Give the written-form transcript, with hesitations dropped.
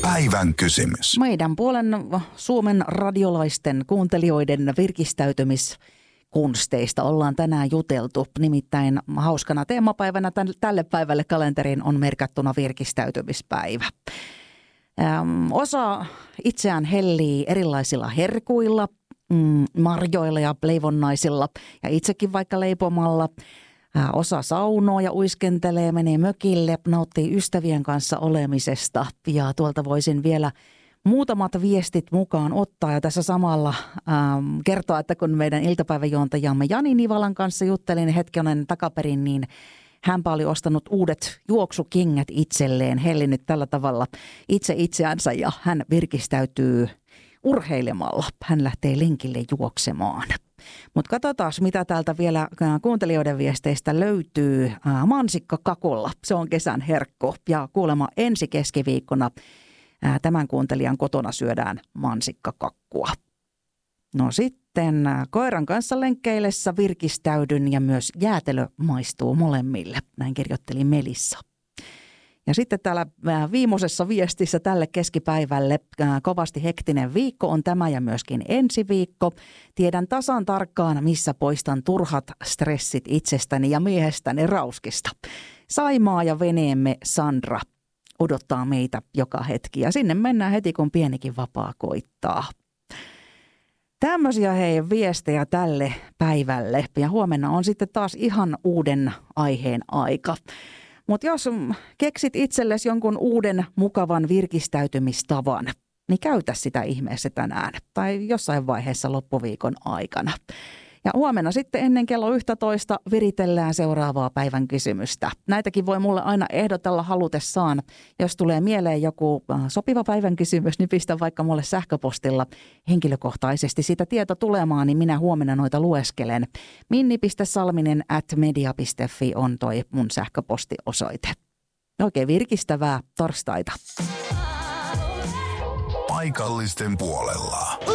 Päivän kysymys. Meidän puolen Suomen radiolaisten kuuntelijoiden virkistäytymiskunsteista ollaan tänään juteltu. Nimittäin hauskana teemapäivänä tälle päivälle kalenteriin on merkattuna virkistäytymispäivä. Osa itseään hellii erilaisilla herkuilla, marjoilla ja leivonnaisilla ja itsekin vaikka leipomalla. Osa saunoo ja uiskentelee, menee mökille, nauttii ystävien kanssa olemisesta ja tuolta voisin vielä muutamat viestit mukaan ottaa ja tässä samalla kertoa, että kun meidän iltapäiväjuontajamme Jani Nivalan kanssa juttelin hetken takaperin, niin hänpä oli ostanut uudet juoksukengät itselleen, hellinyt tällä tavalla itse itseänsä ja hän virkistäytyy urheilemalla. Hän lähtee lenkille juoksemaan. Mutta katsotaan, mitä täältä vielä kuuntelijoiden viesteistä löytyy. Mansikkakakulla, se on kesän herkku ja kuulemma ensi keskiviikkona tämän kuuntelijan kotona syödään mansikkakakkua. No sitten koiran kanssa lenkkeillessä virkistäydyn ja myös jäätelö maistuu molemmille, näin kirjoitteli Melissa. Ja sitten täällä viimeisessä viestissä tälle keskipäivälle kovasti hektinen viikko on tämä ja myöskin ensi viikko. Tiedän tasan tarkkaan, missä poistan turhat stressit itsestäni ja miehestäni Rauskista. Saimaa ja veneemme Sandra odottaa meitä joka hetki ja sinne mennään heti, kun pienikin vapaa koittaa. Tämmöisiä viestejä tälle päivälle ja huomenna on sitten taas ihan uuden aiheen aika. Mutta jos keksit itsellesi jonkun uuden mukavan virkistäytymistavan, niin käytä sitä ihmeessä tänään tai jossain vaiheessa loppuviikon aikana. Ja huomenna sitten ennen kello 11 viritellään seuraavaa päivän kysymystä. Näitäkin voi mulle aina ehdotella halutessaan. Jos tulee mieleen joku sopiva päivän kysymys, niin pistä vaikka mulle sähköpostilla henkilökohtaisesti sitä tieto tulemaan, niin minä huomenna noita lueskelen. minni.salminen@media.fi on toi mun sähköpostiosoite. Oikein virkistävää torstaita. Paikallisten puolella.